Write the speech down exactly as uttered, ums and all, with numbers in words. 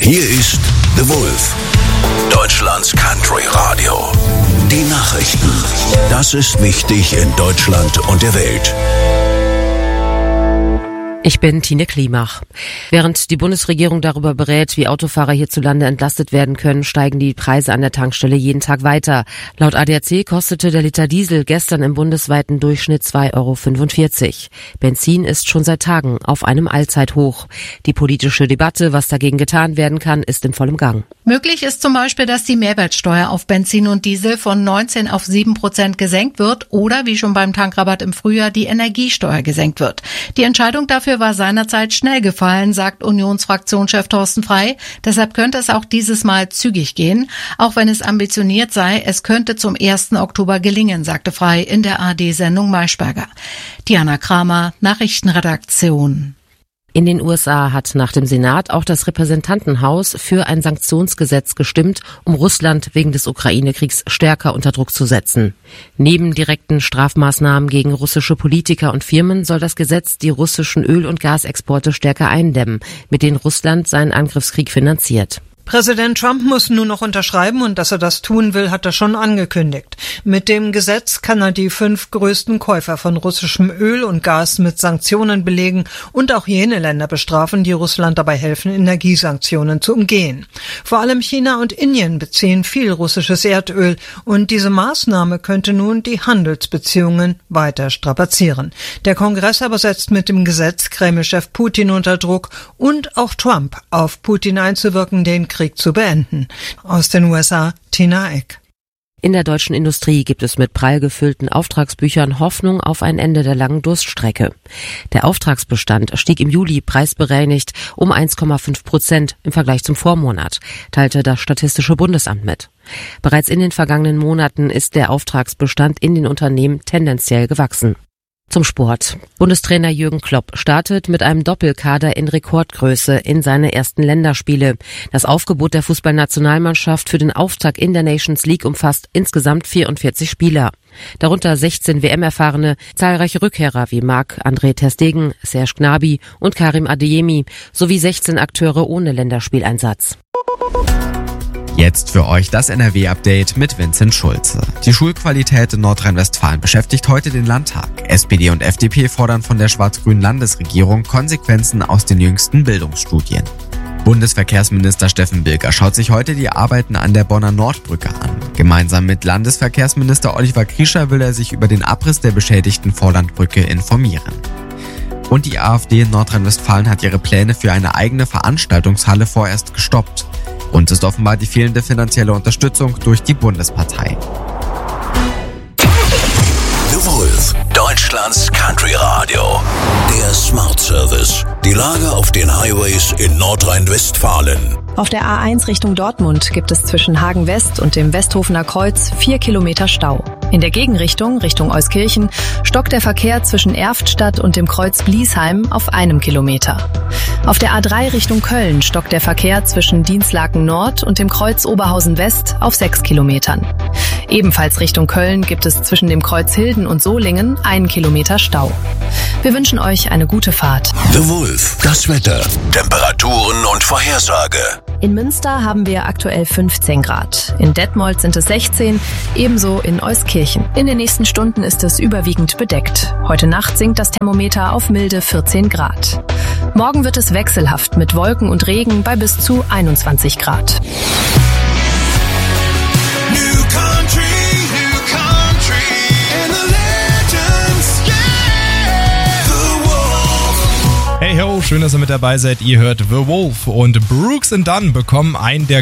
Hier ist The Wolf, Deutschlands Country Radio. Die Nachrichten. Das ist wichtig in Deutschland und der Welt. Ich bin Tine Klimach. Während die Bundesregierung darüber berät, wie Autofahrer hierzulande entlastet werden können, steigen die Preise an der Tankstelle jeden Tag weiter. Laut A D A C kostete der Liter Diesel gestern im bundesweiten Durchschnitt zwei Euro fünfundvierzig. Benzin ist schon seit Tagen auf einem Allzeithoch. Die politische Debatte, was dagegen getan werden kann, ist in vollem Gang. Möglich ist zum Beispiel, dass die Mehrwertsteuer auf Benzin und Diesel von neunzehn auf sieben Prozent gesenkt wird oder, wie schon beim Tankrabatt im Frühjahr, die Energiesteuer gesenkt wird. Die Entscheidung dafür war seinerzeit schnell gefallen, sagt Unionsfraktionschef Thorsten Frey. Deshalb könnte es auch dieses Mal zügig gehen. Auch wenn es ambitioniert sei, es könnte zum ersten Oktober gelingen, sagte Frey in der A R D-Sendung Maischberger. Diana Kramer, Nachrichtenredaktion. In den U S A hat nach dem Senat auch das Repräsentantenhaus für ein Sanktionsgesetz gestimmt, um Russland wegen des Ukraine-Kriegs stärker unter Druck zu setzen. Neben direkten Strafmaßnahmen gegen russische Politiker und Firmen soll das Gesetz die russischen Öl- und Gasexporte stärker eindämmen, mit denen Russland seinen Angriffskrieg finanziert. Präsident Trump muss nur noch unterschreiben und dass er das tun will, hat er schon angekündigt. Mit dem Gesetz kann er die fünf größten Käufer von russischem Öl und Gas mit Sanktionen belegen und auch jene Länder bestrafen, die Russland dabei helfen, Energiesanktionen zu umgehen. Vor allem China und Indien beziehen viel russisches Erdöl und diese Maßnahme könnte nun die Handelsbeziehungen weiter strapazieren. Der Kongress aber setzt mit dem Gesetz Kreml-Chef Putin unter Druck und auch Trump auf Putin einzuwirken, den Krieg zu beenden. Aus den U S A, Tina Eck. In der deutschen Industrie gibt es mit prall gefüllten Auftragsbüchern Hoffnung auf ein Ende der langen Durststrecke. Der Auftragsbestand stieg im Juli preisbereinigt um eins Komma fünf Prozent im Vergleich zum Vormonat, teilte das Statistische Bundesamt mit. Bereits in den vergangenen Monaten ist der Auftragsbestand in den Unternehmen tendenziell gewachsen. Zum Sport. Bundestrainer Jürgen Klopp startet mit einem Doppelkader in Rekordgröße in seine ersten Länderspiele. Das Aufgebot der Fußballnationalmannschaft für den Auftakt in der Nations League umfasst insgesamt vierundvierzig Spieler. Darunter sechzehn W M-Erfahrene, zahlreiche Rückkehrer wie Marc-André ter Stegen, Serge Gnabry und Karim Adeyemi sowie sechzehn Akteure ohne Länderspieleinsatz. Jetzt für euch das N R W-Update mit Vincent Schulze. Die Schulqualität in Nordrhein-Westfalen beschäftigt heute den Landtag. S P D und F D P fordern von der schwarz-grünen Landesregierung Konsequenzen aus den jüngsten Bildungsstudien. Bundesverkehrsminister Steffen Bilger schaut sich heute die Arbeiten an der Bonner Nordbrücke an. Gemeinsam mit Landesverkehrsminister Oliver Kriescher will er sich über den Abriss der beschädigten Vorlandbrücke informieren. Und die AfD in Nordrhein-Westfalen hat ihre Pläne für eine eigene Veranstaltungshalle vorerst gestoppt. Und ist offenbar die fehlende finanzielle Unterstützung durch die Bundespartei. The Wolf, Deutschlands Country Radio. Der Smart Service. Die Lage auf den Highways in Nordrhein-Westfalen. Auf der A eins Richtung Dortmund gibt es zwischen Hagen West und dem Westhofener Kreuz vier Kilometer Stau. In der Gegenrichtung, Richtung Euskirchen, stockt der Verkehr zwischen Erftstadt und dem Kreuz Bliesheim auf einem Kilometer. Auf der A drei Richtung Köln stockt der Verkehr zwischen Dinslaken Nord und dem Kreuz Oberhausen West auf sechs Kilometern. Ebenfalls Richtung Köln gibt es zwischen dem Kreuz Hilden und Solingen einen Kilometer Stau. Wir wünschen euch eine gute Fahrt. The Wolf, das Wetter, Temperaturen und Vorhersage. In Münster haben wir aktuell fünfzehn Grad. In Detmold sind es sechzehn, ebenso in Euskirchen. In den nächsten Stunden ist es überwiegend bedeckt. Heute Nacht sinkt das Thermometer auf milde vierzehn Grad. Morgen wird es wechselhaft mit Wolken und Regen bei bis zu einundzwanzig Grad. Hey ho, schön, dass ihr mit dabei seid. Ihr hört The Wolf und Brooks and Dunn bekommen einen der